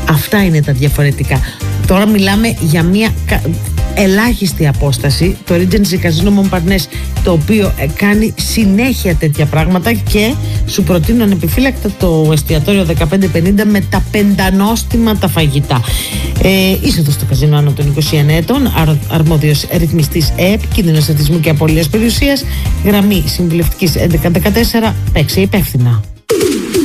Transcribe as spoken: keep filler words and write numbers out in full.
Αυτά είναι τα διαφορετικά. Τώρα μιλάμε για μια ελάχιστη απόσταση, το Regency Casino Montparnasse, το οποίο κάνει συνέχεια τέτοια πράγματα, και σου προτείνω ανεπιφύλακτα το εστιατόριο δεκαπέντε πενήντα με τα πεντανόστιμα τα φαγητά. Ε, είσαι εδώ στο καζίνο άνω των είκοσι εννέα ετών, αρ, αρμόδιος ρυθμιστής ΕΕΠ, κίνδυνος εθισμού και απώλειας περιουσίας, γραμμή συμβουλευτικής έντεκα δεκατέσσερα, παίξε υπεύθυνα.